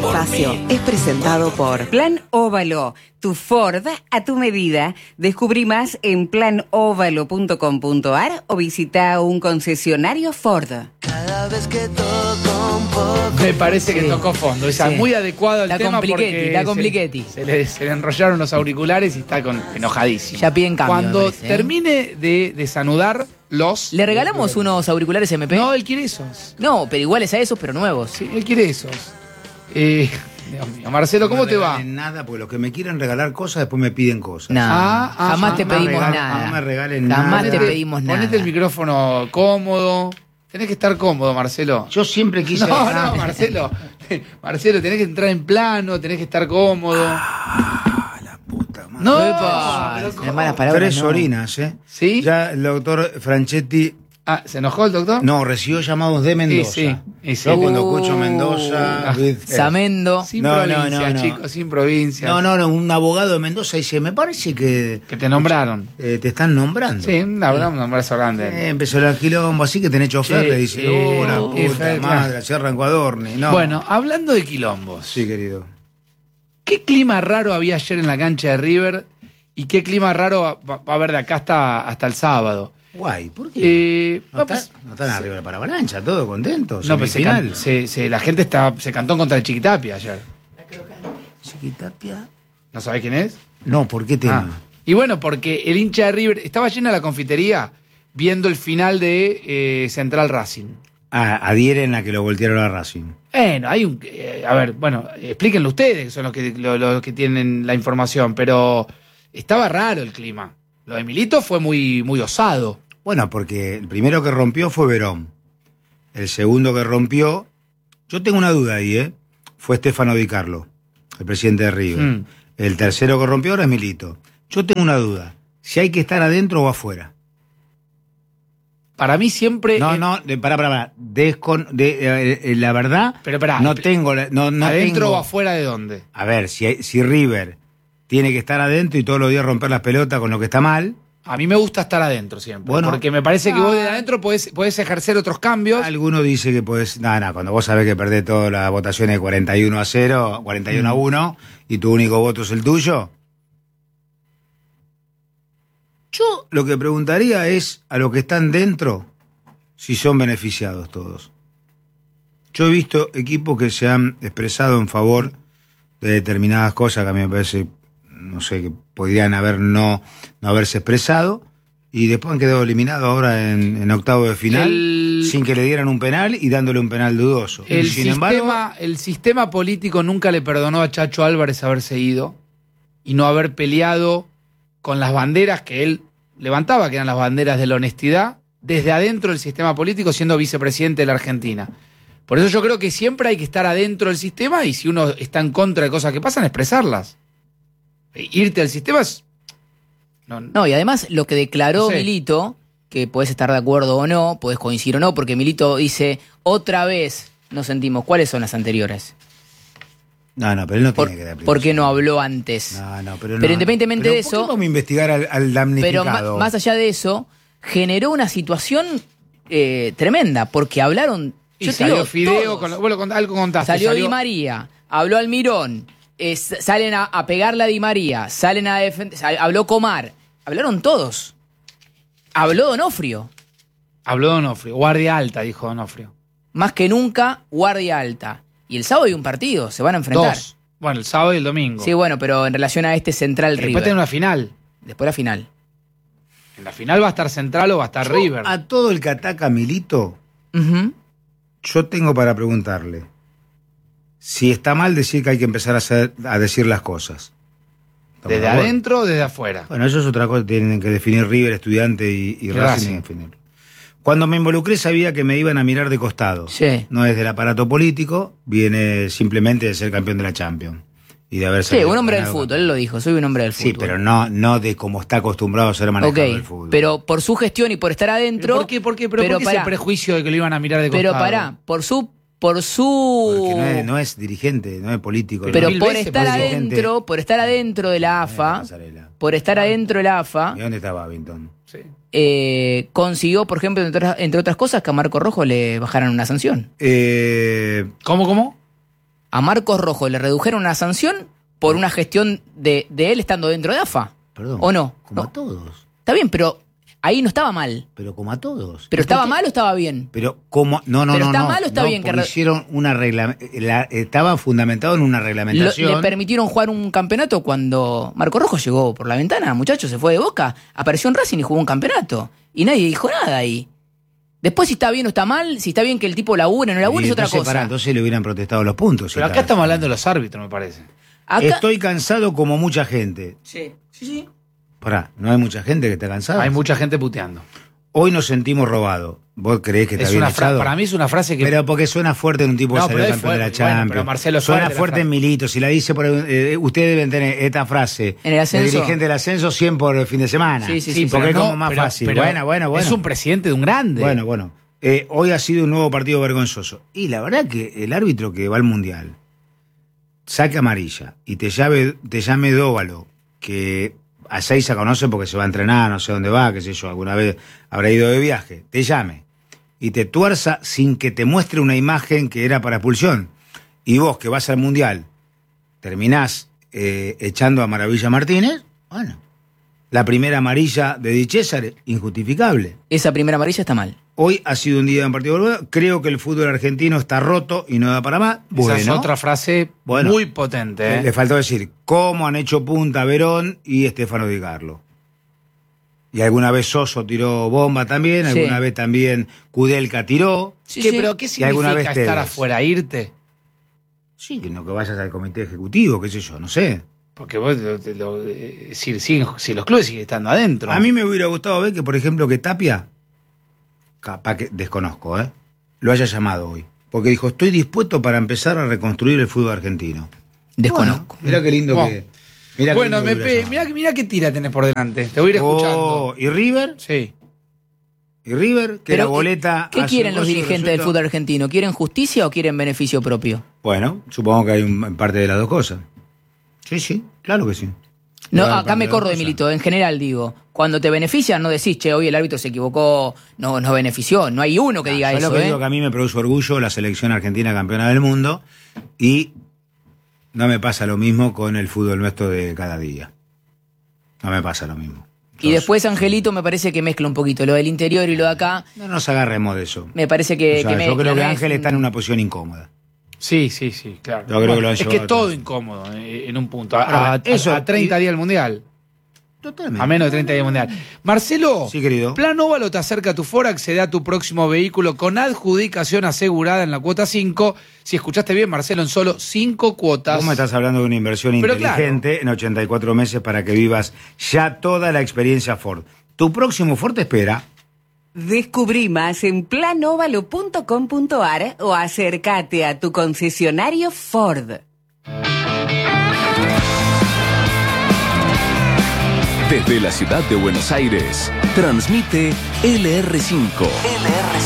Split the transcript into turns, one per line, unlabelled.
espacio es presentado por
Plan Óvalo, tu Ford a tu medida. Descubrí más en planovalo.com.ar o visita un concesionario Ford.
Cada vez que toco un poco.
Me parece que tocó fondo. Está muy adecuado al
Está
tema
compliquetti,
porque se le enrollaron los auriculares y está enojadísimo.
Ya piden cambio.
Cuando
me parece,
termine de desanudar los...
¿Le regalamos unos auriculares MP?
No, él quiere esos.
No, pero iguales a esos, pero nuevos.
Sí, él quiere esos. Dios mío. Marcelo, ¿cómo te va?
No me nada, porque los que me quieren regalar cosas después me piden cosas.
No, jamás te pedimos nada.
No me regalen
Jamás
nada.
te pedimos nada.
Ponete el micrófono cómodo. Tenés que estar cómodo, Marcelo.
Yo siempre quise...
No, Marcelo. Marcelo, tenés que entrar en plano, tenés que estar cómodo.
La puta madre.
No,
Epa,
pero
en malas palabras,
3
no.
orinas, ¿eh?
¿Sí?
Ya el doctor Franchetti...
¿Se enojó el doctor?
No, recibió llamados de Mendoza.
Sí.
Yo cuando escucho Mendoza...
Samendo.
Sin
No,
provincia,
no.
chicos, sin provincia.
No, un abogado de Mendoza dice, me parece que
Que te nombraron.
te están nombrando.
Sí, un abrazo grande.
Empezó el quilombo, así que tenés chofer,
Sí,
le dice, la puta
Fer,
madre,
claro.
se arrancó Adorni. No.
Bueno, hablando de quilombos.
Sí, querido.
¿Qué clima raro había ayer en la cancha de River? ¿Y qué clima raro va a haber de acá hasta el sábado?
Guay, ¿por qué?
No,
No están arriba de para avalancha, todo contento.
No, pues
semifinal.
la gente se cantó contra el Chiquitapia ayer.
Chiquitapia.
¿No sabés quién es?
No, ¿por qué tema?
Y bueno, porque el hincha de River estaba llena la confitería viendo el final de Central Racing.
Adhieren a que lo voltearon a Racing.
Bueno, hay un... a ver, bueno, explíquenlo ustedes, que son los que tienen la información, pero estaba raro el clima. Lo de Milito fue muy, muy osado.
Bueno, porque el primero que rompió fue Verón. El segundo que rompió, yo tengo una duda ahí, fue Stefano Di Carlo, el presidente de River. El tercero que rompió ahora es Milito. Yo tengo una duda, si hay que estar adentro o afuera.
Para mí siempre...
Pará. La verdad,
Pero pará,
no tengo...
¿adentro
tengo-
o afuera de dónde?
A ver, si River tiene que estar adentro y todos los días romper las pelotas con lo que está mal...
A mí me gusta estar adentro siempre.
Bueno.
Porque me parece que vos de adentro podés ejercer otros cambios.
Alguno dice que podés... cuando vos sabés que perdés todas las votaciones 41-0, 41-1, y tu único voto es el tuyo... Yo lo que preguntaría es a los que están dentro si son beneficiados todos. Yo he visto equipos que se han expresado en favor de determinadas cosas que a mí me parece, no sé, que podrían no haberse expresado, y después han quedado eliminados ahora en octavo de final sin que le dieran un penal y dándole un penal dudoso.
El
Sin embargo,
sistema político nunca le perdonó a Chacho Álvarez haberse ido y no haber peleado con las banderas que él levantaba, que eran las banderas de la honestidad, desde adentro del sistema político, siendo vicepresidente de la Argentina. Por eso yo creo que siempre hay que estar adentro del sistema, y si uno está en contra de cosas que pasan, expresarlas. Irte al sistema es...
No, y además lo que declaró
No sé.
Milito, que podés estar de acuerdo o no, podés coincidir o no, porque Milito dice, otra vez nos sentimos. ¿Cuáles son las anteriores?
no, pero él no tiene que dar
¿Por qué no habló antes?
Pero
independientemente de eso...
¿por qué vamos a investigar al
Pero
damnificado?
más allá de eso, generó una situación tremenda, porque hablaron...
Y
yo te
salió
digo,
Fideo,
todos.
algo contaste.
Salió Di María, habló Almirón, salen a pegarle a Di María, salen a defender, habló Comar, hablaron todos. Habló Donofrio.
Habló Donofrio, guardia alta, dijo Donofrio.
Más que nunca, guardia alta. Y el sábado hay un partido, se van a enfrentar.
2. Bueno, el sábado y el domingo.
Sí, bueno, pero en relación a este Central
Después
River.
tiene una final.
Después la final.
En la final va a estar Central o va a estar River.
A todo el que ataca a Milito,
Ujú.
yo tengo para preguntarle si está mal decir que hay que empezar a decir las cosas. ¿Estamos
¿Desde
de acuerdo?
adentro o desde afuera?
Bueno, eso es otra cosa, tienen que definir River, Estudiante y Racing.
Racing.
Tienen que definirlo. Cuando me involucré sabía que me iban a mirar de costado.
Sí.
No es del aparato político, viene simplemente de ser campeón de la Champions. Y de haber
Sí,
salido
un hombre del
ganado
fútbol, él lo dijo, soy un hombre del fútbol.
Sí, pero no de cómo está acostumbrado a ser manejado el
Ok,
fútbol.
pero por su gestión y por estar adentro...
¿Por qué? ¿Por qué
pero
ese
pará.
prejuicio de que lo iban a mirar de costado?
Pero pará, por su
Porque no es dirigente, no es político.
pero
mil
por
veces
estar
parece
adentro, por estar adentro de la AFA,
Pasarela.
por estar adentro de la AFA,
¿Y dónde está Babington?
Sí.
consiguió, por ejemplo, entre otras cosas, que a Marco Rojo le bajaran una sanción.
¿Cómo?
A Marcos Rojo le redujeron una sanción por una gestión de él estando dentro de AFA.
Perdón.
¿O no?
Como
No.
a todos.
Está bien, pero ahí no estaba mal.
Pero como a todos.
¿Pero estaba mal o estaba bien?
Pero como no,
¿Pero está
no,
mal o está
no,
bien que
porque hicieron una estaba fundamentado en una reglamentación.
Le permitieron jugar un campeonato cuando Marco Rojo llegó por la ventana, muchachos, se fue de Boca, apareció en Racing y jugó un campeonato. Y nadie dijo nada ahí. Después si está bien o está mal, si está bien que el tipo labure o no labure es otra
Entonces,
cosa.
entonces le hubieran protestado los puntos.
Pero acá estamos hablando de los árbitros, me parece.
Acá-
Estoy cansado como mucha gente.
Sí, sí, sí.
Pará, ¿no hay mucha gente que está cansada?
Hay mucha gente puteando.
Hoy nos sentimos robados. ¿Vos creés que está
Es
bien
una
echado?
Para mí es una frase que...
Pero porque suena fuerte en un tipo que
No,
salió
pero es
campeón de la
fuerte. Bueno,
Champions.
pero Marcelo es
suena
fuerte la
fuerte en
frase.
Milito. Si la dice por ustedes deben tener esta frase.
En el ascenso.
El dirigente del ascenso 100 por el fin de semana.
Sí, sí, sí,
porque
pero
es
no,
como más
pero-
fácil.
pero
Bueno.
Es un presidente de un grande.
Bueno. Hoy ha sido un nuevo partido vergonzoso. Y la verdad que el árbitro que va al Mundial saque amarilla y te llame Dóvalo, que a Seiza conoce porque se va a entrenar, no sé dónde va, qué sé yo, alguna vez habrá ido de viaje, te llame y te tuerza sin que te muestre una imagen que era para expulsión. Y vos que vas al Mundial terminás echando a Maravilla Martínez, bueno, la primera amarilla de Di César, injustificable.
Esa primera amarilla está mal.
Hoy ha sido un día en partido bueno. Creo que el fútbol argentino está roto y no da para más. Bueno,
Esa es otra frase
Bueno.
muy potente.
le faltó decir cómo han hecho punta Verón y Estefano Di Carlo. Y alguna vez Soso tiró bomba también,
Sí.
alguna vez también Kudelka tiró.
Sí,
¿Qué,
sí.
pero qué
Y alguna
significa
vez
estar
Tevez.
afuera, irte?
Sí, que no que vayas al comité ejecutivo, qué sé yo, no sé.
Porque vos, si los clubes siguen estando adentro.
A mí me hubiera gustado ver que, por ejemplo, que Tapia, capaz que desconozco, lo haya llamado hoy. Porque dijo, estoy dispuesto para empezar a reconstruir el fútbol argentino.
Desconozco.
Bueno, mirá qué lindo
Bueno.
que... mirá qué
Bueno,
lindo que hubiera llamado.
mirá qué tira tenés por delante. Te voy a ir escuchando.
Oh, ¿y River?
Sí.
¿Y River? Que
Pero,
la boleta...
¿qué
hace
quieren
un
los
coso y
dirigentes del
resulta-
fútbol argentino? ¿Quieren justicia o quieren beneficio propio?
Bueno, supongo que hay en parte de las dos cosas. Sí, claro que sí.
No,
Claro,
acá me
parte de
corro
las
de
cosas.
Milito. En general digo, cuando te benefician no decís, che, hoy el árbitro se equivocó, no nos benefició. No hay uno que diga
Yo
eso,
lo que digo que a mí me produce orgullo la selección argentina campeona del mundo y no me pasa lo mismo con el fútbol nuestro de cada día. No me pasa lo mismo.
Y después Angelito me parece que mezcla un poquito lo del interior y lo de acá.
No nos agarremos de eso.
Me parece que,
O sea,
que
yo
mezcla,
creo que
¿no? Es
Ángel
un-
está en una posición incómoda.
Sí, claro.
Yo creo que lo han
es que
llevado
es todo
atrás.
incómodo en un punto.
Ahora,
A
eso-
30 días del Mundial.
Totalmente.
A menos de 30 días del Mundial. Marcelo,
Sí, querido.
Plan Óvalo te acerca a tu foro, accede a tu próximo vehículo con adjudicación asegurada en la cuota 5. Si escuchaste bien, Marcelo, en solo 5 cuotas.
Vos me estás hablando de una inversión
Pero
inteligente en 84 meses para que vivas ya toda la experiencia Ford. Tu próximo Ford te espera.
Descubrí más en planovalo.com.ar o acércate a tu concesionario Ford.
Desde la ciudad de Buenos Aires, transmite LR5.